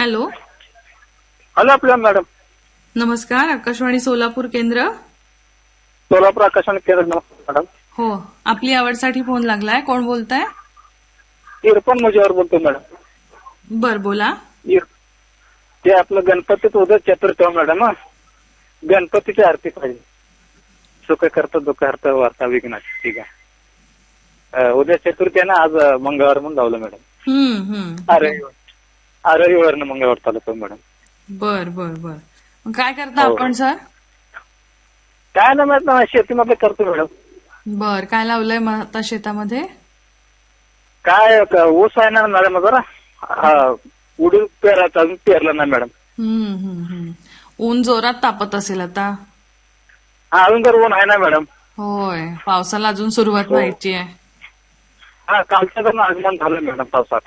Hello hello आपल्या madam. नमस्कार. आकाशवाणी सोलापूर केंद्र. सोलापूर आकाशवाणी केंद्र. नमस्कार मॅडम. हो, आपली आवडसाठी फोन लागलाय. कोण बोलताय? इरफान मुजावर बोलतो मॅडम. बर, बोला. ते आपलं गणपतीत उद्या चतुर्थी हो मॅडम. गणपतीची आरती पाहिजे. सुख करता दुःख हरता वार्ता विघ्नाची. ठीक आहे. उद्या चतुर्थी आहे ना, आज मंगळवार म्हणून लावलं मॅडम. रविवार मंगळवार चालतो मॅडम. बर बर बर. मग काय करता आपण सर? काय ना मॅडम, शेतीमध्ये करतो मॅडम. बर, काय लावलंय मग आता शेतामध्ये? काय ऊस आहे ना मॅडम, जरा उडीद पेरायचं, अजून पेरलं ना मॅडम. ऊन जोरात तापत असेल आता. अजून तर ऊन आहे ना मॅडम. होय, पावसाला अजून सुरुवात व्हायची आहे. कालचं तर आगमन झालं मॅडम पावसात.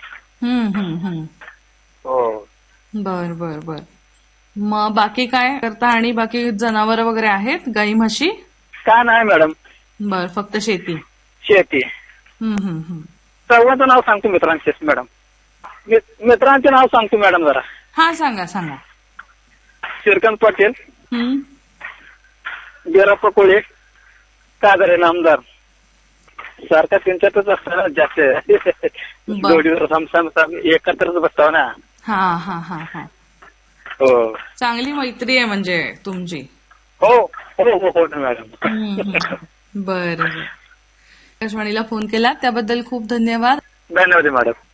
हो. बर बर बर. मग बाकी काय करता? आणि बाकी जनावर वगैरे आहेत, गाई म्हशी? काय नाही मॅडम. बर, फक्त शेती. शेती. सर्वांचं नाव सांगतो मित्रांचे मॅडम. मित्रांचे नाव सांगतो मॅडम जरा. हा, सांगा सांगा. श्रीकांत पाटील, बिराप्पा कोळे, कादरे नामदार. सारखा त्यांच्यातच असतं जास्त. जोडीवर एकत्रच बसताव ना. हा हा हा हा. हो. चांगली मैत्री आहे म्हणजे तुमची. हो हो हो हो मॅडम. बरं. आकाशवाणीला फोन केला त्याबद्दल खूप धन्यवाद. धन्यवाद मॅडम.